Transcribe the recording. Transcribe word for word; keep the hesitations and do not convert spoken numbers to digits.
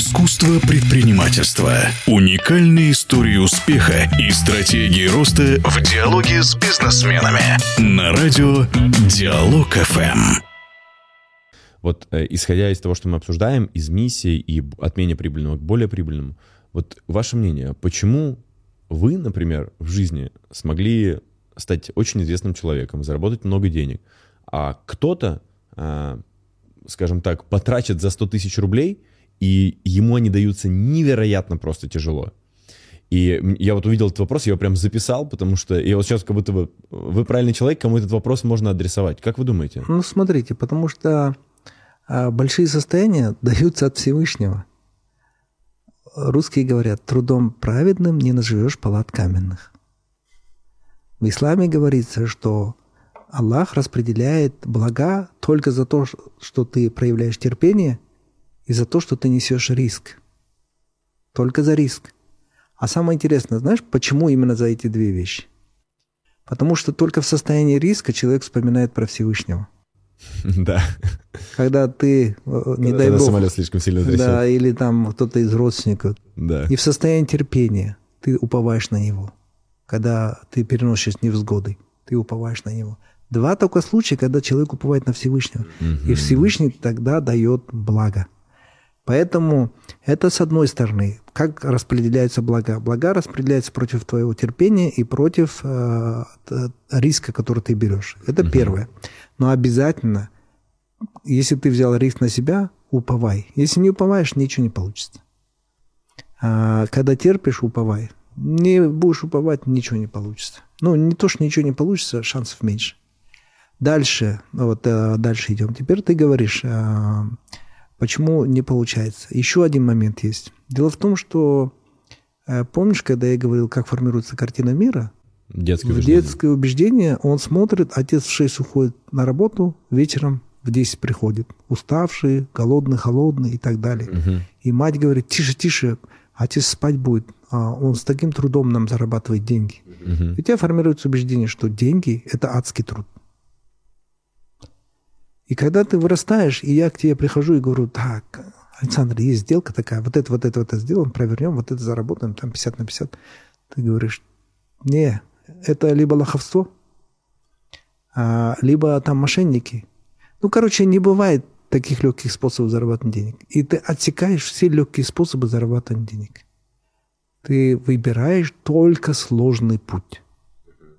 Искусство предпринимательства. Уникальные истории успеха и стратегии роста в диалоге с бизнесменами. На радио Диалог эф эм. Вот э, исходя из того, что мы обсуждаем, из миссии и от менее прибыльного к более прибыльному, вот ваше мнение, почему вы, например, в жизни смогли стать очень известным человеком, заработать много денег, а кто-то, э, скажем так, потратит за сто тысяч рублей, и ему они даются невероятно просто тяжело. И я вот увидел этот вопрос, я его прям записал, потому что я вот сейчас как будто бы вы правильный человек, кому этот вопрос можно адресовать. Как вы думаете? Ну, смотрите, потому что а, большие состояния даются от Всевышнего. Русские говорят, трудом праведным не наживешь палат каменных. В исламе говорится, что Аллах распределяет блага только за то, что ты проявляешь терпение, и за то, что ты несешь риск. Только за риск. А самое интересное, знаешь, почему именно за эти две вещи? Потому что только в состоянии риска человек вспоминает про Всевышнего. Да. Когда ты, не дай бог, самолет слишком сильно трясет. Да, или там кто-то из родственников. Да. И в состоянии терпения ты уповаешь на него. Когда ты переносишь невзгоды, ты уповаешь на него. Два только случая, когда человек уповает на Всевышнего. Угу. И Всевышний тогда дает благо. Поэтому это с одной стороны. Как распределяются блага? Блага распределяются против твоего терпения и против э, риска, который ты берешь. Это угу. первое. Но обязательно, если ты взял риск на себя, уповай. Если не уповаешь, ничего не получится. А когда терпишь, уповай. Не будешь уповать, ничего не получится. Ну, не то, что ничего не получится, шансов меньше. Дальше, вот дальше идем. Теперь ты говоришь, почему не получается. Еще один момент есть. Дело в том, что помнишь, когда я говорил, как формируется картина мира? Детское в убеждение. Детское убеждение он смотрит, отец в шесть уходит на работу, вечером в десять приходит. Уставший, голодный, холодный и так далее. Угу. И мать говорит, тише, тише, отец спать будет. Он с таким трудом нам зарабатывает деньги. Угу. И у тебя формируется убеждение, что деньги – это адский труд. И когда ты вырастаешь, и я к тебе прихожу и говорю, так, Александр, есть сделка такая, вот это, вот это, вот это сделаем, провернем, вот это заработаем, там пятьдесят на пятьдесят. Ты говоришь, не, это либо лоховство, либо там мошенники. Ну, короче, не бывает таких легких способов зарабатывать денег. И ты отсекаешь все легкие способы зарабатывать денег. Ты выбираешь только сложный путь.